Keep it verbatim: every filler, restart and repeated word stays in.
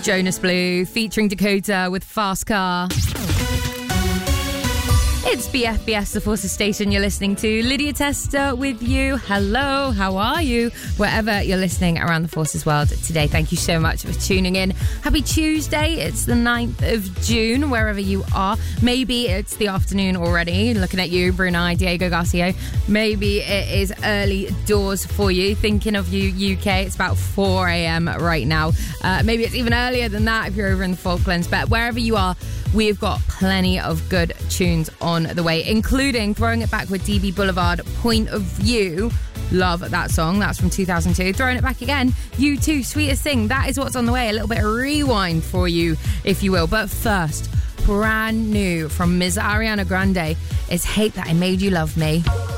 Jonas Blue featuring Dakota with Fast Car. It's B F B S, the Forces Station you're listening to. Lydia Tester with you. Hello, how are you? Wherever you're listening around the Forces world today, thank you so much for tuning in. Happy Tuesday. It's the ninth of June, wherever you are. Maybe it's the afternoon already. Looking at you, Brunei, Diego Garcia. Maybe it is early doors for you. Thinking of you, U K. It's about four a.m. right now. Uh, maybe it's even earlier than that if you're over in the Falklands. But wherever you are, we've got plenty of good tunes on the way, including Throwing It Back with D B Boulevard, Point of View. Love that song. That's from two thousand two. Throwing It Back again, You Too, Sweetest Thing. That is what's on the way. A little bit of rewind for you, if you will. But first, brand new from Miz Ariana Grande is Hate That I Made You Love Me.